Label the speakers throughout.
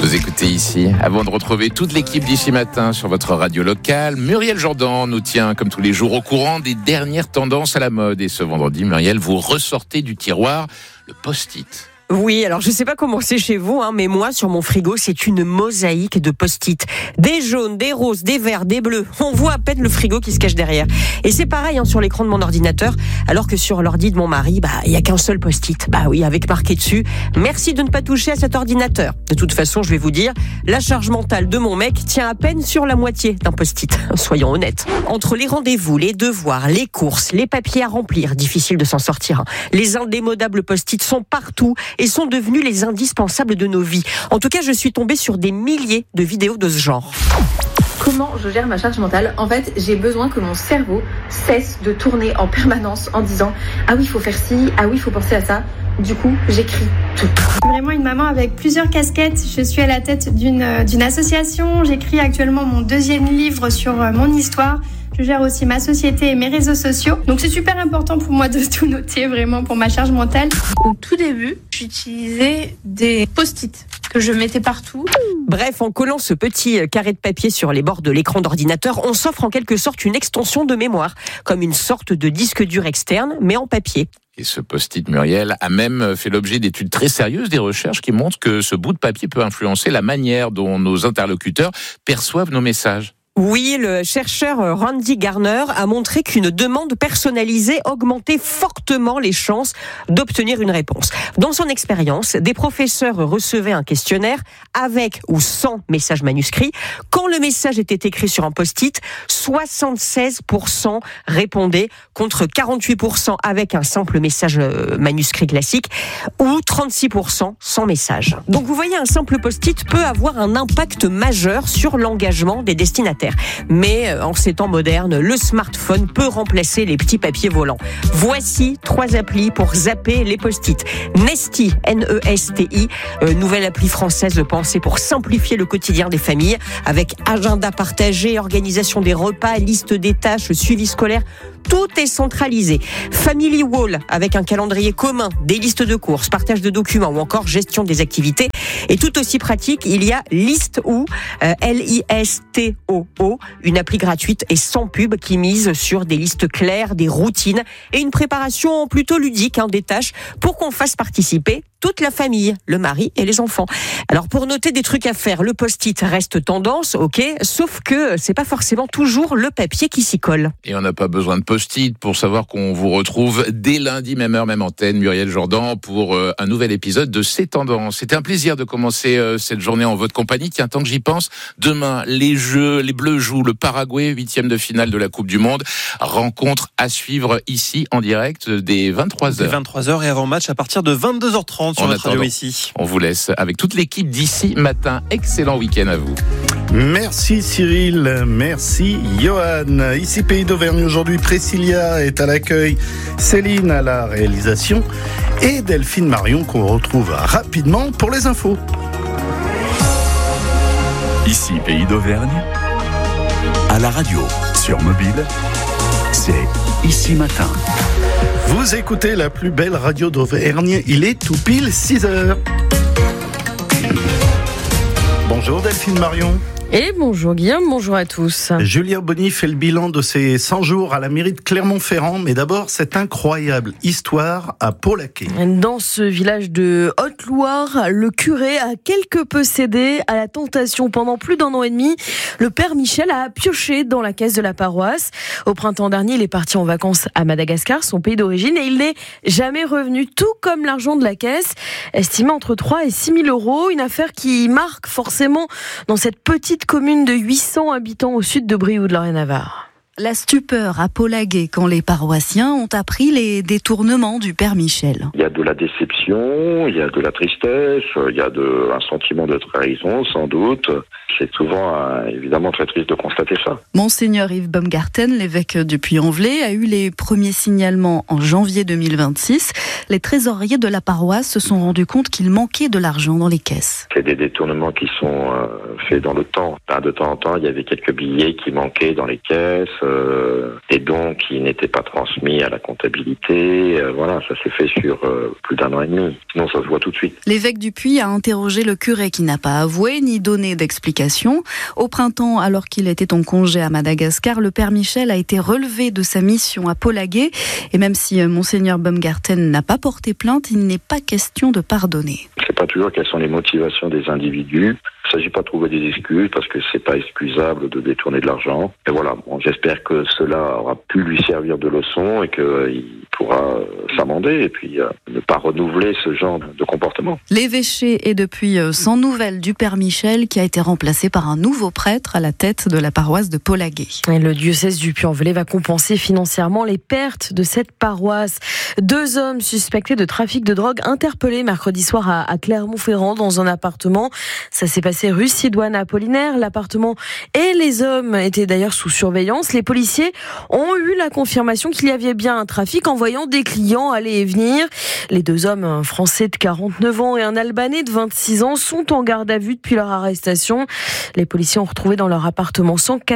Speaker 1: Vous écoutez ici, avant de retrouver toute l'équipe d'ici matin sur votre radio locale, Muriel Jourdan nous tient comme tous les jours au courant des dernières tendances à la mode. Et ce vendredi, Muriel, vous ressortez du tiroir le post-it.
Speaker 2: Oui, alors je sais pas comment c'est chez vous, mais moi sur mon frigo c'est une mosaïque de post-it. Des jaunes, des roses, des verts, des bleus. On voit à peine le frigo qui se cache derrière. Et c'est pareil sur l'écran de mon ordinateur, alors que sur l'ordi de mon mari, il y a qu'un seul post-it. Oui, avec marqué dessus, merci de ne pas toucher à cet ordinateur. De toute façon, je vais vous dire, la charge mentale de mon mec tient à peine sur la moitié d'un post-it. Soyons honnêtes. Entre les rendez-vous, les devoirs, les courses, les papiers à remplir, difficile de s'en sortir. Les indémodables post-it sont partout et sont devenus les indispensables de nos vies. En tout cas, je suis tombée sur des milliers de vidéos de ce genre.
Speaker 3: Comment je gère ma charge mentale ? En fait, j'ai besoin que mon cerveau cesse de tourner en permanence en disant « Ah oui, il faut faire ci, ah oui, il faut penser à ça ». Du coup, j'écris tout.
Speaker 4: Vraiment une maman avec plusieurs casquettes. Je suis à la tête d'une association. J'écris actuellement mon 2e livre sur mon histoire. Je gère aussi ma société et mes réseaux sociaux. Donc c'est super important pour moi de tout noter vraiment pour ma charge mentale.
Speaker 5: Au tout début, j'utilisais des post-it que je mettais partout.
Speaker 2: Bref, en collant ce petit carré de papier sur les bords de l'écran d'ordinateur, on s'offre en quelque sorte une extension de mémoire, comme une sorte de disque dur externe, mais en papier.
Speaker 1: Et ce post-it, Muriel, a même fait l'objet d'études très sérieuses, des recherches qui montrent que ce bout de papier peut influencer la manière dont nos interlocuteurs perçoivent nos messages.
Speaker 2: Oui, le chercheur Randy Garner a montré qu'une demande personnalisée augmentait fortement les chances d'obtenir une réponse. Dans son expérience, des professeurs recevaient un questionnaire avec ou sans message manuscrit. Quand le message était écrit sur un post-it, 76% répondaient contre 48% avec un simple message manuscrit classique ou 36% sans message. Donc vous voyez, un simple post-it peut avoir un impact majeur sur l'engagement des destinataires. Mais en ces temps modernes, le smartphone peut remplacer les petits papiers volants. Voici 3 applis pour zapper les post-it. Nesti, N-E-S-T-I, nouvelle appli française pensée pour simplifier le quotidien des familles, avec agenda partagé, organisation des repas, liste des tâches, suivi scolaire. Tout est centralisé. Family Wall, avec un calendrier commun, des listes de courses, partage de documents ou encore gestion des activités. Et tout aussi pratique, il y a Listoo, L-I-S-T-O-O, une appli gratuite et sans pub qui mise sur des listes claires, des routines et une préparation plutôt ludique des tâches pour qu'on fasse participer toute la famille, le mari et les enfants. Alors pour noter des trucs à faire, le post-it reste tendance, ok, sauf que c'est pas forcément toujours le papier qui s'y colle.
Speaker 1: Et on n'a pas besoin de post-it pour savoir qu'on vous retrouve dès lundi, même heure, même antenne, Muriel Jourdan, pour un nouvel épisode de C'est Tendance. C'était un plaisir de commencer cette journée en votre compagnie. Tiens, tant que j'y pense, demain, les Bleus jouent le Paraguay, 8e de finale de la Coupe du Monde. Rencontre à suivre ici en direct dès 23h.
Speaker 6: Dès 23h et avant match à partir de 22h30 sur notre radio ici.
Speaker 1: On vous laisse avec toute l'équipe d'ici matin. Excellent week-end à vous.
Speaker 7: Merci Cyril, merci Johan. Ici Pays d'Auvergne, aujourd'hui Priscilla est à l'accueil, Céline à la réalisation et Delphine Marion qu'on retrouve rapidement pour les infos.
Speaker 8: Ici Pays d'Auvergne, à la radio, sur mobile, c'est Ici Matin.
Speaker 7: Vous écoutez la plus belle radio d'Auvergne, il est tout pile 6h. Bonjour Delphine Marion.
Speaker 9: Et bonjour Guillaume, bonjour à tous.
Speaker 7: Julien Bonny fait le bilan de ses 100 jours à la mairie de Clermont-Ferrand, mais d'abord cette incroyable histoire à Pau-Laquais.
Speaker 9: Dans ce village de Haute-Loire, le curé a quelque peu cédé à la tentation. Pendant plus d'1 an et demi, le père Michel a pioché dans la caisse de la paroisse. Au printemps dernier, il est parti en vacances à Madagascar, son pays d'origine, et il n'est jamais revenu, tout comme l'argent de la caisse, estimé entre 3 et 6 000 euros. Une affaire qui marque forcément dans cette petite commune de 800 habitants au sud de Brioude, Lorraine-Navarre.
Speaker 10: La stupeur à Pau-Laquais quand les paroissiens ont appris les détournements du père Michel.
Speaker 11: Il y a de la déception, il y a de la tristesse, il y a un sentiment de trahison sans doute. C'est souvent évidemment très triste de constater ça.
Speaker 10: Monseigneur Yves Baumgarten, l'évêque du Puy-en-Velay, a eu les premiers signalements en janvier 2026. Les trésoriers de la paroisse se sont rendus compte qu'il manquait de l'argent dans les caisses.
Speaker 11: C'est des détournements qui sont faits dans le temps. De temps en temps, il y avait quelques billets qui manquaient dans les caisses. des dons qui n'étaient pas transmis à la comptabilité. Voilà, ça s'est fait sur plus d'1 an et demi. Sinon, ça se voit tout de suite.
Speaker 10: L'évêque du Puy a interrogé le curé qui n'a pas avoué ni donné d'explication. Au printemps, alors qu'il était en congé à Madagascar, le père Michel a été relevé de sa mission à Polaguet. Et même si Monseigneur Baumgarten n'a pas porté plainte, il n'est pas question de pardonner.
Speaker 11: Je ne sais pas toujours quelles sont les motivations des individus. Il ne s'agit pas de trouver des excuses parce que c'est pas excusable de détourner de l'argent. Et voilà, bon, j'espère que cela aura pu lui servir de leçon et qu'il pourra s'amender et puis ne pas renouveler ce genre de comportement.
Speaker 10: L'évêché est depuis sans nouvelles du père Michel qui a été remplacé par un nouveau prêtre à la tête de la paroisse de Polaguet.
Speaker 9: Et le diocèse du Puy-en-Velay va compenser financièrement les pertes de cette paroisse. 2 hommes suspectés de trafic de drogue interpellés mercredi soir à Clermont-Ferrand dans un appartement. Ça s'est passé rue Sidoine Apollinaire. L'appartement et les hommes étaient d'ailleurs sous surveillance. Les policiers ont eu la confirmation qu'il y avait bien un trafic en voyant des clients aller et venir. Les 2 hommes, un Français de 49 ans et un Albanais de 26 ans, sont en garde à vue depuis leur arrestation. Les policiers ont retrouvé dans leur appartement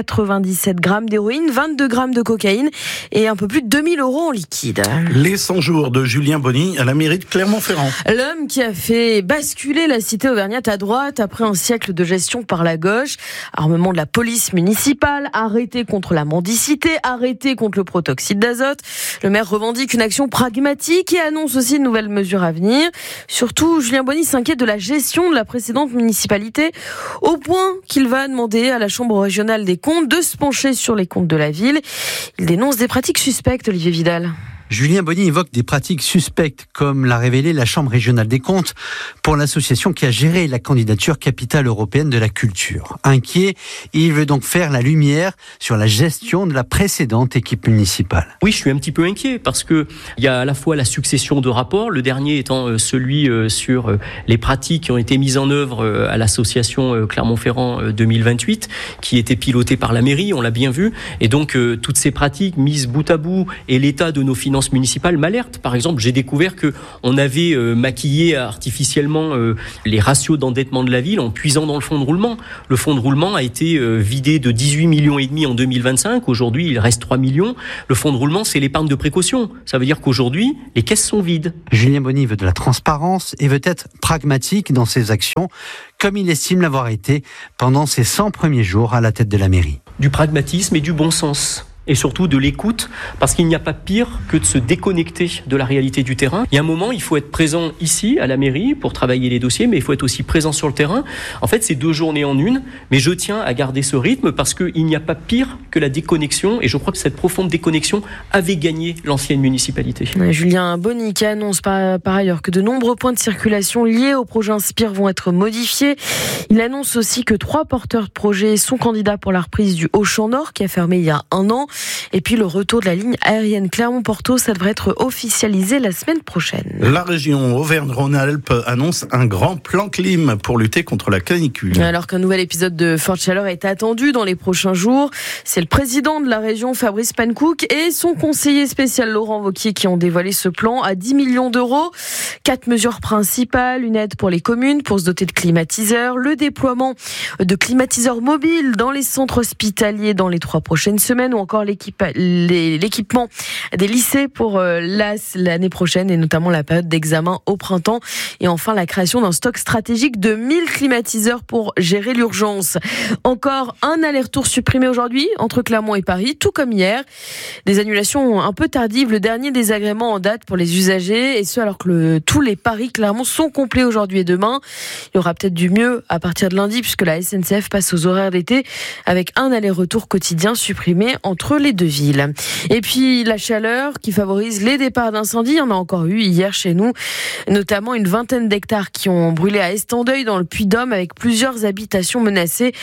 Speaker 9: 197 grammes d'héroïne, 22 grammes de cocaïne et un peu plus de 2000 € en liquide.
Speaker 7: Les 100 jours de Julien Bonny à la mairie de Clermont-Ferrand.
Speaker 9: L'homme qui a fait basculer la cité auvergnate à droite après un siècle de gestion par la gauche. Armement de la police municipale, arrêté contre la mendicité, arrêté contre le protoxyde d'azote. Le maire revendique une action pragmatique et annonce aussi de nouvelles mesures à venir. Surtout, Julien Bonny s'inquiète de la gestion de la précédente municipalité, au point qu'il va demander à la Chambre régionale des comptes de se pencher sur les comptes de la ville. Il dénonce des pratiques suspectes, Olivier Vidal.
Speaker 12: Julien Bonny évoque des pratiques suspectes, comme l'a révélé la Chambre régionale des comptes pour l'association qui a géré la candidature capitale européenne de la culture. Inquiet, il veut donc faire la lumière sur la gestion de la précédente équipe municipale.
Speaker 13: Oui, je suis un petit peu inquiet parce que il y a à la fois la succession de rapports, le dernier étant celui sur les pratiques qui ont été mises en œuvre à l'association Clermont-Ferrand 2028, qui était pilotée par la mairie, on l'a bien vu, et donc toutes ces pratiques mises bout à bout et l'état de nos finances municipales m'alerte. Par exemple, j'ai découvert que on avait maquillé artificiellement les ratios d'endettement de la ville en puisant dans le fonds de roulement. Le fonds de roulement a été vidé de 18,5 millions en 2025. Aujourd'hui, il reste 3 millions. Le fonds de roulement, c'est l'épargne de précaution. Ça veut dire qu'aujourd'hui, les caisses sont vides.
Speaker 12: Julien Bonny veut de la transparence et veut être pragmatique dans ses actions, comme il estime l'avoir été pendant ses 100 premiers jours à la tête de la mairie.
Speaker 13: Du pragmatisme et du bon sens. Et surtout de l'écoute, parce qu'il n'y a pas pire que de se déconnecter de la réalité du terrain. Il y a un moment, il faut être présent ici, à la mairie, pour travailler les dossiers, mais il faut être aussi présent sur le terrain. En fait, c'est 2 journées en une, mais je tiens à garder ce rythme parce qu'il n'y a pas pire que la déconnexion, et je crois que cette profonde déconnexion avait gagné l'ancienne municipalité.
Speaker 9: Julien Bonny qui annonce par ailleurs que de nombreux points de circulation liés au projet Inspire vont être modifiés. Il annonce aussi que 3 porteurs de projets sont candidats pour la reprise du Auchan Nord, qui a fermé il y a 1 an. Et puis le retour de la ligne aérienne Clermont-Porto, ça devrait être officialisé la semaine prochaine.
Speaker 7: La région Auvergne-Rhône-Alpes annonce un grand plan clim pour lutter contre la canicule.
Speaker 9: Alors qu'un nouvel épisode de forte chaleur est attendu dans les prochains jours, c'est le président de la région Fabrice Pankouk et son conseiller spécial Laurent Wauquiez qui ont dévoilé ce plan à 10 millions d'euros. 4 mesures principales, une aide pour les communes pour se doter de climatiseurs, le déploiement de climatiseurs mobiles dans les centres hospitaliers dans les 3 prochaines semaines, ou encore l'équipement des lycées pour l'année prochaine et notamment la période d'examen au printemps. Et enfin, la création d'un stock stratégique de 1000 climatiseurs pour gérer l'urgence. Encore un aller-retour supprimé aujourd'hui entre Clermont et Paris, tout comme hier. Des annulations un peu tardives, le dernier désagrément en date pour les usagers, et ce alors que tous les Paris-Clermont sont complets aujourd'hui et demain. Il y aura peut-être du mieux à partir de lundi puisque la SNCF passe aux horaires d'été avec un aller-retour quotidien supprimé entre les 2 villes. Et puis la chaleur qui favorise les départs d'incendie, il y en a encore eu hier chez nous, notamment une 20aine d'hectares qui ont brûlé à Estendeuil dans le Puy-de-Dôme avec plusieurs habitations menacées.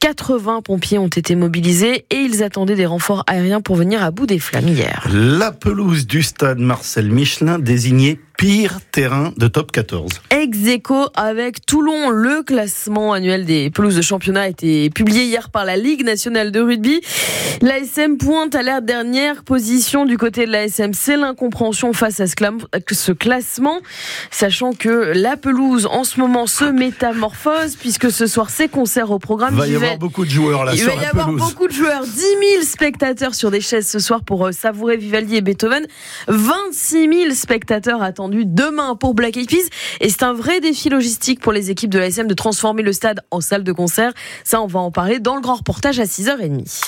Speaker 9: 80 pompiers ont été mobilisés et ils attendaient des renforts aériens pour venir à bout des flammes hier.
Speaker 7: La pelouse du stade Marcel Michelin désignée pire terrain de top 14.
Speaker 9: Ex-aequo avec Toulon. Le classement annuel des pelouses de championnat a été publié hier par la Ligue nationale de rugby. L'ASM pointe à la dernière position du côté de l'ASM. C'est l'incompréhension face à ce classement, sachant que la pelouse en ce moment se métamorphose, puisque ce soir c'est concert au programme.
Speaker 7: Il va y avoir beaucoup de joueurs là sur la pelouse.
Speaker 9: Il va y avoir beaucoup de joueurs. 10 000 spectateurs sur des chaises ce soir pour savourer Vivaldi et Beethoven. 26 000 spectateurs attendus demain pour Black Eyed Peas. Et c'est un vrai défi logistique pour les équipes de l'ASM de transformer le stade en salle de concert. Ça, on va en parler dans le grand reportage à 6h30.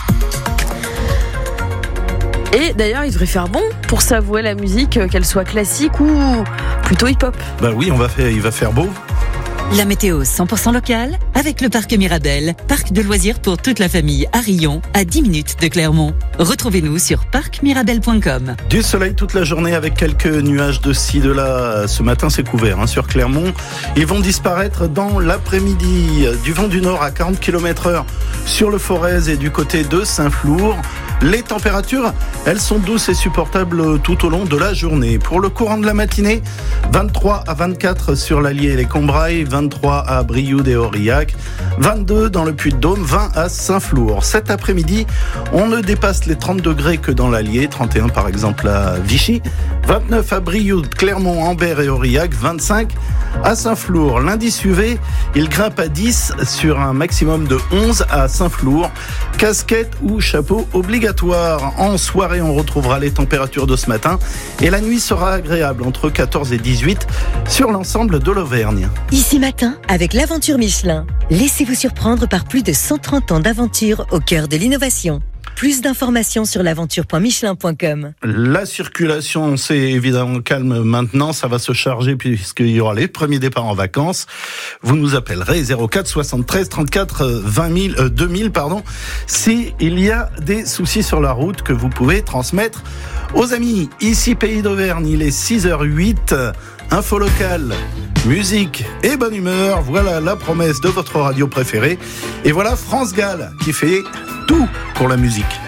Speaker 9: Et d'ailleurs, il devrait faire bon pour savourer la musique, qu'elle soit classique ou plutôt hip-hop.
Speaker 7: Bah oui, il va faire beau.
Speaker 14: La météo 100% locale avec le parc Mirabel, parc de loisirs pour toute la famille à Rion, à 10 minutes de Clermont. Retrouvez-nous sur parcmirabel.com.
Speaker 7: Du soleil toute la journée avec quelques nuages de ci, de là. Ce matin, c'est couvert sur Clermont. Ils vont disparaître dans l'après-midi. Du vent du nord à 40 km/h sur le Forez et du côté de Saint-Flour. Les températures, elles sont douces et supportables tout au long de la journée. Pour le courant de la matinée, 23 à 24 sur l'Allier et les Combrailles, 23 à Brioude et Aurillac, 22 dans le Puy-de-Dôme, 20 à Saint-Flour. Cet après-midi, on ne dépasse les 30 degrés que dans l'Allier, 31 par exemple à Vichy, 29 à Brioude, Clermont, Ambert et Aurillac, 25 à Saint-Flour. L'indice UV, il grimpe à 10 sur un maximum de 11 à Saint-Flour. Casquette ou chapeau obligatoire. En soirée, on retrouvera les températures de ce matin et la nuit sera agréable entre 14 et 18 sur l'ensemble de l'Auvergne.
Speaker 14: Ici matin, avec l'aventure Michelin. Laissez-vous surprendre par plus de 130 ans d'aventure au cœur de l'innovation. Plus d'informations sur l'aventure.michelin.com.
Speaker 7: La circulation, c'est évidemment calme maintenant. Ça va se charger puisqu'il y aura les premiers départs en vacances. Vous nous appellerez 04 73 34 2000 s'il y a des soucis sur la route que vous pouvez transmettre aux amis. Ici Pays d'Auvergne, il est 6h08. Info locale, musique et bonne humeur. Voilà la promesse de votre radio préférée. Et voilà France Gall qui fait tout pour la musique.